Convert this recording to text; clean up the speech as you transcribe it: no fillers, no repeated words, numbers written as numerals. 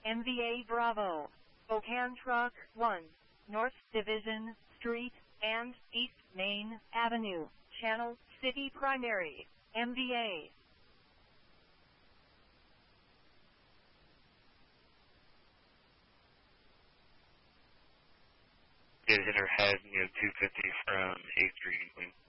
MVA Bravo, Spokane Truck 1, North Division Street, and East Main Avenue, Channel City Primary, MVA. Did hit her head, 250 from 8th Street in Queens.